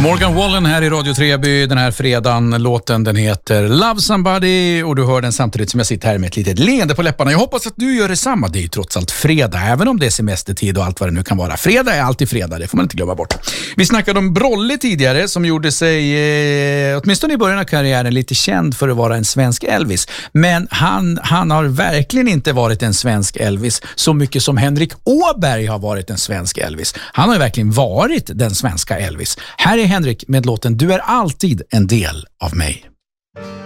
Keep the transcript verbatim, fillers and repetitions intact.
Morgan Wallen här i Radio Treby den här fredagen. Låten den heter Love Somebody och du hör den samtidigt som jag sitter här med ett litet leende på läpparna. Jag hoppas att du gör detsamma. Det är ju trots allt fredag, även om det är semestertid och allt vad det nu kan vara. Fredag är alltid fredag, det får man inte glömma bort. Vi snackade om Brolle tidigare som gjorde sig, eh, åtminstone i början av karriären, lite känd för att vara en svensk Elvis. Men han, han har verkligen inte varit en svensk Elvis så mycket som Henrik Åberg har varit en svensk Elvis. Han har ju verkligen varit den svenska Elvis. Här är Henrik med låten Du är alltid en del av mig.